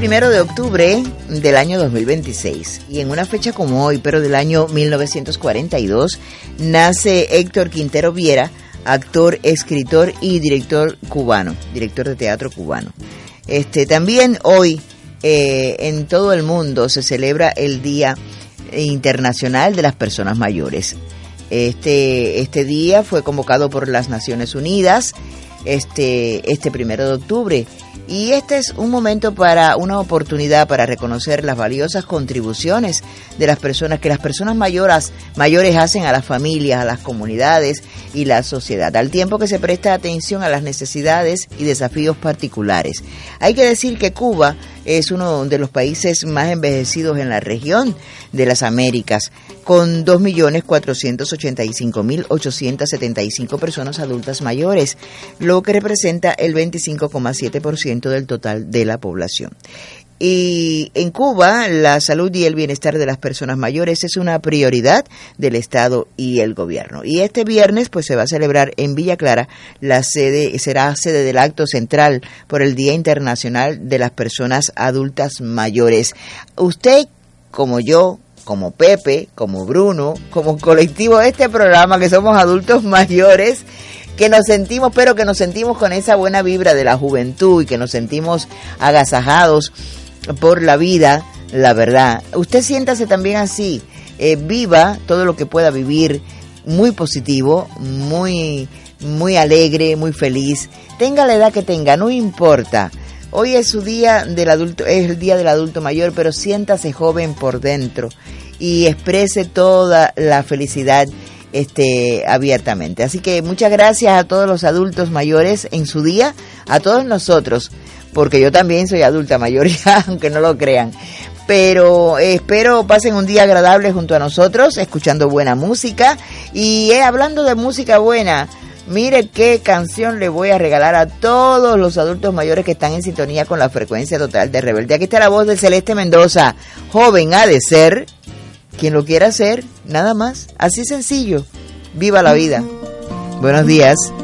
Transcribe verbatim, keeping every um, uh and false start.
primero de octubre del año dos mil veintiséis y en una fecha como hoy, pero del año mil novecientos cuarenta y dos, nace Héctor Quintero Viera, actor, escritor y director cubano, director de teatro cubano. Este, también hoy eh, en todo el mundo se celebra el Día Internacional de las Personas Mayores. Este, este día fue convocado por las Naciones Unidas este, este primero de octubre. Y este es un momento para, una oportunidad para reconocer las valiosas contribuciones de las personas, que las personas mayores, mayores hacen a las familias, a las comunidades y la sociedad, al tiempo que se presta atención a las necesidades y desafíos particulares. Hay que decir que Cuba es uno de los países más envejecidos en la región de las Américas, con dos millones cuatrocientos ochenta y cinco mil ochocientos setenta y cinco personas adultas mayores, lo que representa el veinticinco coma siete por ciento del total de la población. Y en Cuba, la salud y el bienestar de las personas mayores es una prioridad del Estado y el gobierno. Y este viernes, pues, se va a celebrar en Villa Clara, la sede, será sede del acto central por el Día Internacional de las Personas Adultas Mayores. Usted, como yo, como Pepe, como Bruno, como colectivo de este programa, que somos adultos mayores, que nos sentimos, pero que nos sentimos con esa buena vibra de la juventud y que nos sentimos agasajados por la vida, la verdad. Usted siéntase también así, eh, viva todo lo que pueda vivir, muy positivo, muy, muy alegre, muy feliz. Tenga la edad que tenga, no importa. Hoy es su día del adulto, es el día del adulto mayor, pero siéntase joven por dentro y exprese toda la felicidad este abiertamente. Así que muchas gracias a todos los adultos mayores en su día, a todos nosotros, porque yo también soy adulta mayor ya, aunque no lo crean. Pero eh, espero pasen un día agradable junto a nosotros, escuchando buena música. Y eh, hablando de música buena, mire qué canción le voy a regalar a todos los adultos mayores que están en sintonía con la frecuencia total de Rebelde. Aquí está la voz de Celeste Mendoza, joven ha de ser, quien lo quiera hacer, nada más, así sencillo. Viva la vida. Buenos días.